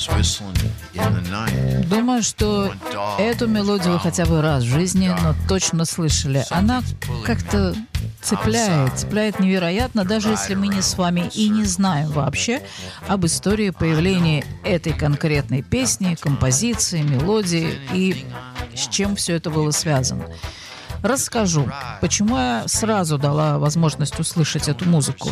Думаю, что эту мелодию вы хотя бы раз в жизни, но точно слышали. Она как-то цепляет невероятно, даже если мы не с вами и не знаем вообще об истории появления этой конкретной песни, композиции, мелодии и с чем все это было связано. Расскажу, почему я сразу дала возможность услышать эту музыку.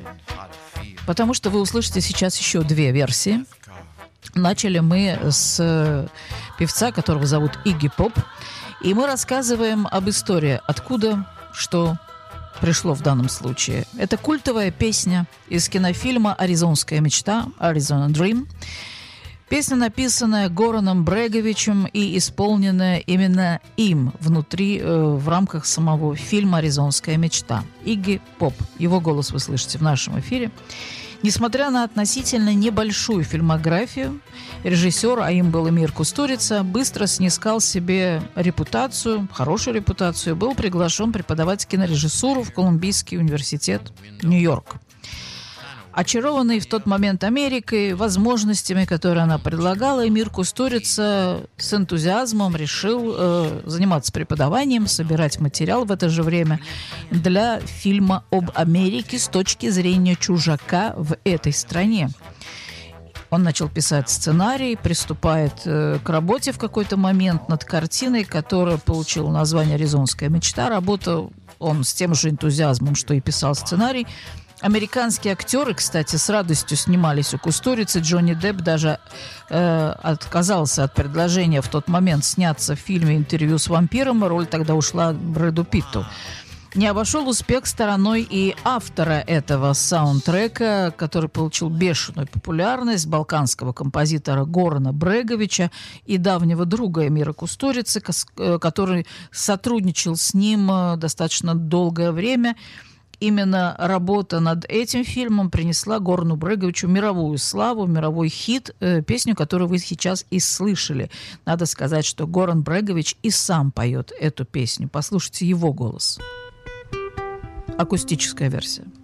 Потому что вы услышите сейчас еще две версии. Начали мы с певца, которого зовут Игги Поп, и мы рассказываем об истории, откуда, что пришло в данном случае. Это культовая песня из кинофильма «Аризонская мечта», «Arizona Dream». Песня, написанная Гораном Бреговичем и исполненная именно им внутри, в рамках самого фильма «Аризонская мечта». Игги Поп. Его голос вы слышите в нашем эфире. Несмотря на относительно небольшую фильмографию, режиссер, а им был Эмир Кустурица, быстро снискал себе репутацию, хорошую репутацию, был приглашен преподавать кинорежиссуру в Колумбийский университет Нью-Йорк. Очарованный в тот момент Америкой, возможностями, которые она предлагала, Эмир Кустурица с энтузиазмом решил заниматься преподаванием, собирать материал в это же время для фильма об Америке с точки зрения чужака в этой стране. Он начал писать сценарий, приступает к работе в какой-то момент над картиной, которая получила название «Аризонская мечта». Работал он с тем же энтузиазмом, что и писал сценарий. Американские актеры, кстати, с радостью снимались у Кустурицы. Джонни Депп даже отказался от предложения в тот момент сняться в фильме «Интервью с вампиром», и роль тогда ушла Брэду Питту. Не обошел успех стороной и автора этого саундтрека, который получил бешеную популярность, балканского композитора Горана Бреговича и давнего друга Эмира Кустурицы, который сотрудничал с ним достаточно долгое время. Именно работа над этим фильмом принесла Горану Бреговичу мировую славу, мировой хит, песню, которую вы сейчас и слышали. Надо сказать, что Горан Брегович и сам поет эту песню. Послушайте его голос. Акустическая версия.